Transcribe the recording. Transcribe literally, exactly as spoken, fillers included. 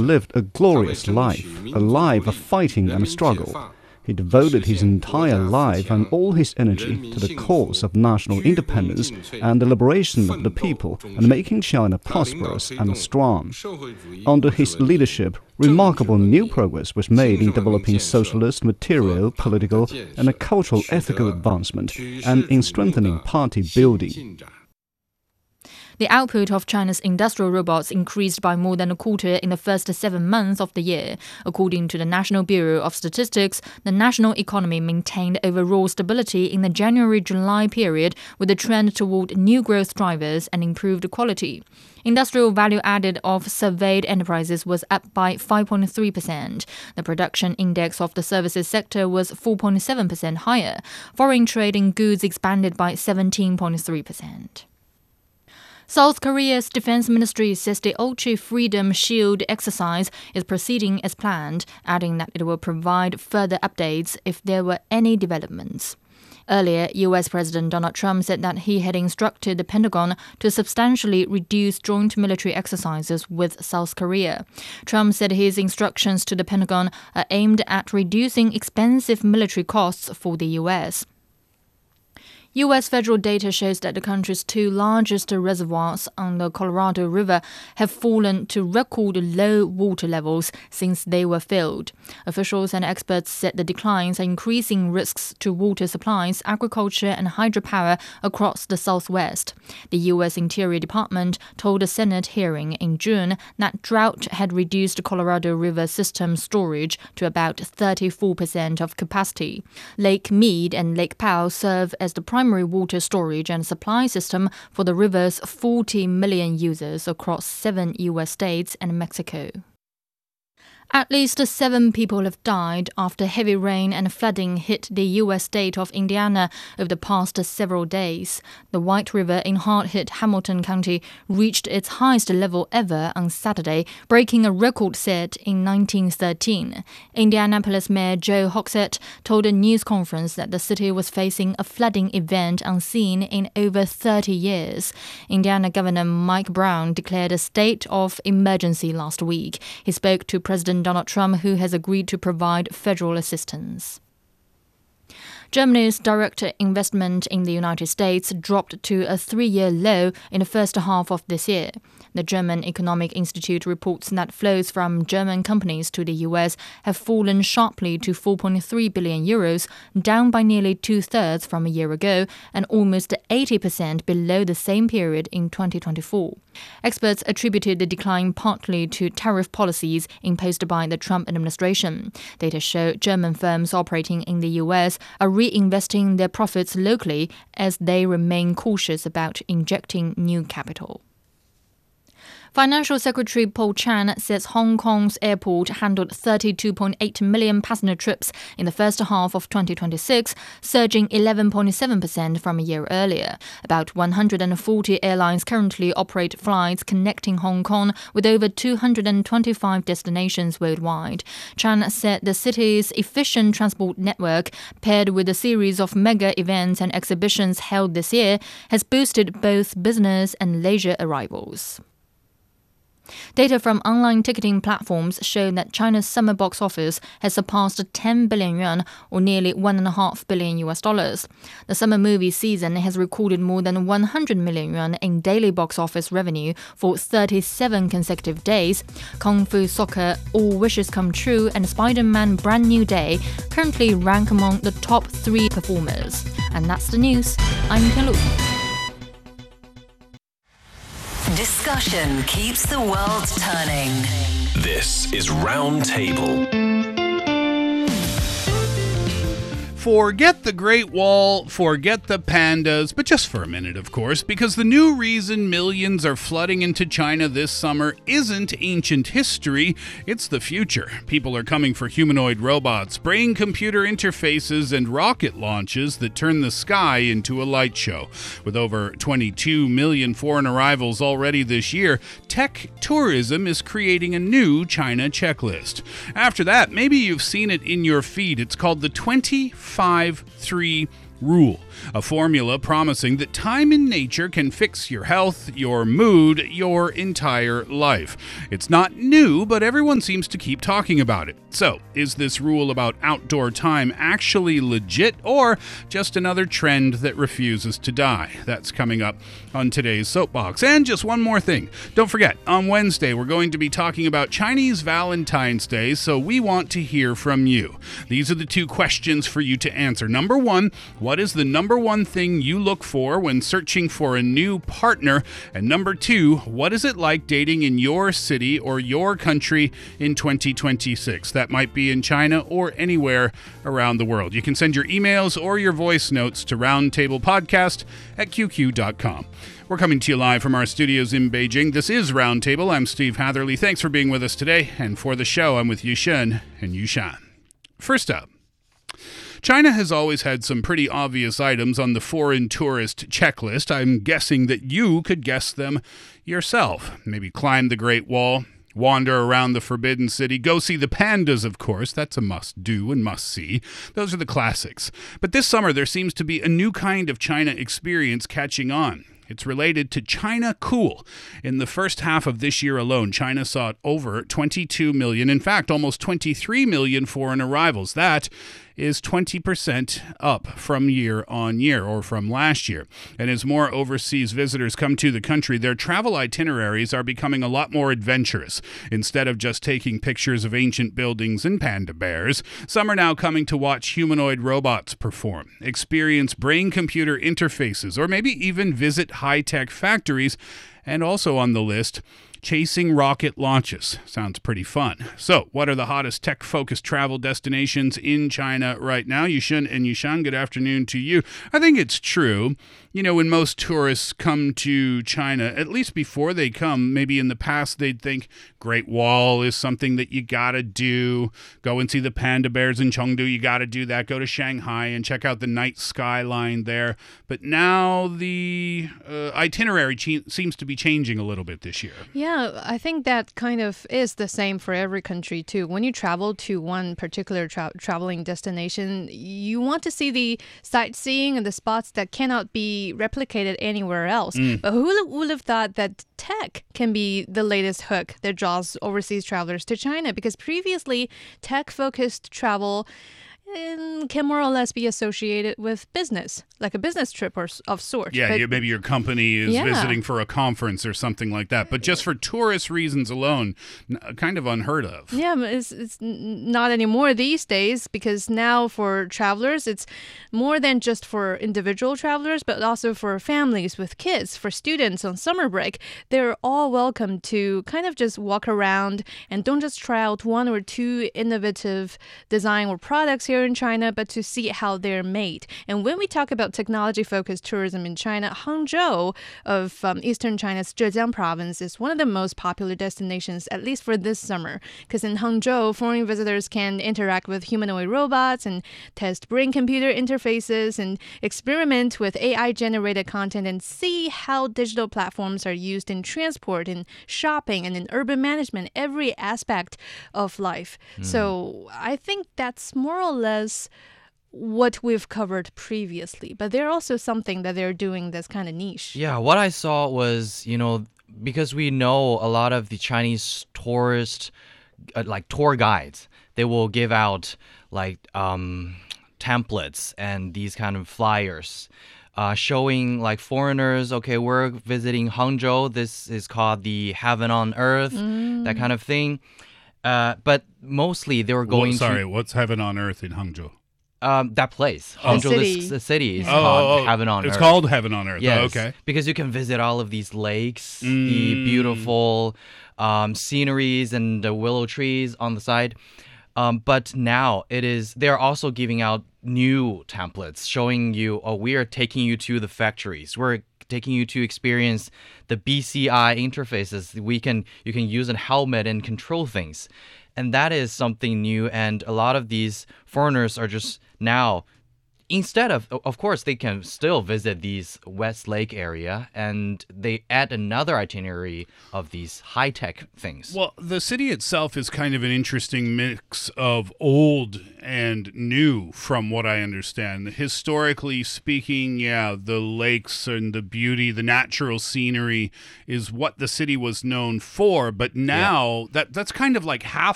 lived a glorious life, a life of fighting and struggle. He devoted his entire life and all his energy to the cause of national independence and the liberation of the people and making China prosperous and strong. Under his leadership, remarkable new progress was made in developing socialist, material, political, and cultural ethical advancement and in strengthening party building. The output of China's industrial robots increased by more than a quarter in the first seven months of the year. According to the National Bureau of Statistics, the national economy maintained overall stability in the January-July period with a trend toward new growth drivers and improved quality. Industrial value added of surveyed enterprises was up by five point three percent. The production index of the services sector was four point seven percent higher. Foreign trade in goods expanded by seventeen point three percent. South Korea's defense ministry says the Ulchi Freedom Shield exercise is proceeding as planned, adding that it will provide further updates if there were any developments. Earlier, U S President Donald Trump said that he had instructed the Pentagon to substantially reduce joint military exercises with South Korea. Trump said his instructions to the Pentagon are aimed at reducing expensive military costs for the U S. U S federal data shows that the country's two largest reservoirs on the Colorado River have fallen to record low water levels since they were filled. Officials and experts said the declines are increasing risks to water supplies, agriculture, and hydropower across the Southwest. The U S Interior Department told a Senate hearing in June that drought had reduced the Colorado River system storage to about thirty-four percent of capacity. Lake Mead and Lake Powell serve as the primary water storage and supply system for the river's forty million users across seven U S states and Mexico. At least seven people have died after heavy rain and flooding hit the U S state of Indiana over the past several days. The White River in hard-hit Hamilton County reached its highest level ever on Saturday, breaking a record set in nineteen thirteen. Indianapolis Mayor Joe Hogsett told a news conference that the city was facing a flooding event unseen in over thirty years. Indiana Governor Mike Brown declared a state of emergency last week. He spoke to President Donald Trump, who has agreed to provide federal assistance. Germany's direct investment in the United States dropped to a three-year low in the first half of this year. The German Economic Institute reports that flows from German companies to the U S have fallen sharply to four point three billion euros, down by nearly two-thirds from a year ago and almost eighty percent below the same period in twenty twenty-four. Experts attributed the decline partly to tariff policies imposed by the Trump administration. Data show German firms operating in the U S are reinvesting their profits locally as they remain cautious about injecting new capital. Financial Secretary Paul Chan says Hong Kong's airport handled thirty-two point eight million passenger trips in the first half of twenty twenty-six, surging eleven point seven percent from a year earlier. About one hundred forty airlines currently operate flights connecting Hong Kong with over two hundred twenty-five destinations worldwide. Chan said the city's efficient transport network, paired with a series of mega events and exhibitions held this year, has boosted both business and leisure arrivals. Data from online ticketing platforms show that China's summer box office has surpassed ten billion yuan, or nearly one point five billion U S dollars. The summer movie season has recorded more than one hundred million yuan in daily box office revenue for thirty-seven consecutive days. Kung Fu Soccer, All Wishes Come True, and Spider-Man Brand New Day currently rank among the top three performers. And that's the news. I'm Tian Lu. Discussion keeps the world turning. This is Roundtable. Forget the Great Wall, forget the pandas, but just for a minute, of course, because the new reason millions are flooding into China this summer isn't ancient history, it's the future. People are coming for humanoid robots, brain-computer interfaces, and rocket launches that turn the sky into a light show. With over twenty-two million foreign arrivals already this year, tech tourism is creating a new China checklist. After that, maybe you've seen it in your feed. It's called the twenty-five three rule, a formula promising that time in nature can fix your health, your mood, your entire life. It's not new, but everyone seems to keep talking about it. So, is this rule about outdoor time actually legit, or just another trend that refuses to die? That's coming up on today's Soapbox. And just one more thing. Don't forget, on Wednesday, we're going to be talking about Chinese Valentine's Day, so we want to hear from you. These are the two questions for you to answer. Number one, what is the number one thing you look for when searching for a new partner? And number two, what is it like dating in your city or your country in twenty twenty-six? That might be in China or anywhere around the world. You can send your emails or your voice notes to roundtablepodcast at q q dot com. We're coming to you live from our studios in Beijing. This is Roundtable. I'm Steve Hatherley. Thanks for being with us today. And for the show, I'm with Yushen and Yushan. First up, China has always had some pretty obvious items on the foreign tourist checklist. I'm guessing that you could guess them yourself. Maybe climb the Great Wall, wander around the Forbidden City, go see the pandas, of course. That's a must-do and must-see. Those are the classics. But this summer, there seems to be a new kind of China experience catching on. It's related to China Cool. In the first half of this year alone, China saw over twenty-two million, in fact, almost twenty-three million foreign arrivals. That is twenty percent up from year on year, or from last year. And as more overseas visitors come to the country, their travel itineraries are becoming a lot more adventurous. Instead of just taking pictures of ancient buildings and panda bears, some are now coming to watch humanoid robots perform, experience brain-computer interfaces, or maybe even visit high-tech factories. And also on the list, chasing rocket launches. Sounds pretty fun. So, what are the hottest tech-focused travel destinations in China right now? Yushin and Yushan, good afternoon to you. I think it's true. You know, when most tourists come to China, at least before they come, maybe in the past they'd think Great Wall is something that you gotta do. Go and see the panda bears in Chengdu, you gotta do that. Go to Shanghai and check out the night skyline there. But now the uh, itinerary che- seems to be changing a little bit this year. Yeah, I think that kind of is the same for every country too. When you travel to one particular tra- traveling destination, you want to see the sightseeing and the spots that cannot be replicated anywhere else. Mm. But who would have thought that tech can be the latest hook that draws overseas travelers to China? Because previously, tech-focused travel um, can more or less be associated with business, like a business trip or of sorts. Yeah, but, you, maybe your company is yeah. visiting for a conference or something like that. But just for tourist reasons alone, kind of unheard of. Yeah, it's, it's not anymore these days, because now for travelers, it's more than just for individual travelers, but also for families with kids, for students on summer break. They're all welcome to kind of just walk around and don't just try out one or two innovative design or products here in China, but to see how they're made. And when we talk about technology-focused tourism in China, Hangzhou of um, eastern China's Zhejiang province is one of the most popular destinations, at least for this summer. Because in Hangzhou, foreign visitors can interact with humanoid robots and test brain-computer interfaces and experiment with A I-generated content and see how digital platforms are used in transport, in shopping, and in urban management, every aspect of life. Mm. So I think that's more or less what we've covered previously, but they're also something that they're doing that's kind of niche. Yeah, what I saw was, you know, because we know a lot of the Chinese tourist, uh, like tour guides, they will give out like um, templates and these kind of flyers uh, showing like foreigners, okay, we're visiting Hangzhou. This is called the Heaven on Earth, mm. that kind of thing. Uh, but mostly they were going well, sorry, to... Sorry, what's Heaven on Earth in Hangzou? Um, that place, oh. Hangzhou, city. the city is oh, called oh, Heaven on it's Earth. It's called Heaven on Earth. Yes, oh, okay. Because you can visit all of these lakes, mm. the beautiful um, sceneries and the willow trees on the side. Um, but now it is, they're also giving out new templates showing you, oh, we are taking you to the factories. We're taking you to experience the B C I interfaces. We can, you can use a helmet and control things. And that is something new. And a lot of these foreigners are just now instead of, of course, they can still visit these West Lake area, and they add another itinerary of these high-tech things. Well, the city itself is kind of an interesting mix of old and new, from what I understand. Historically speaking, yeah, the lakes and the beauty, the natural scenery is what the city was known for, but now yeah. that that's kind of like half